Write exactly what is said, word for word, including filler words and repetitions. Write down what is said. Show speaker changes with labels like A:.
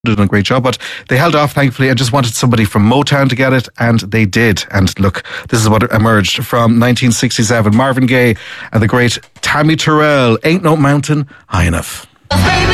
A: did a great job, but they held off thankfully and just wanted somebody from Motown to get it, and they did. And look, this is what emerged from nineteen sixty-seven. Marvin Gaye and the great Tammy Terrell, Ain't No Mountain High Enough.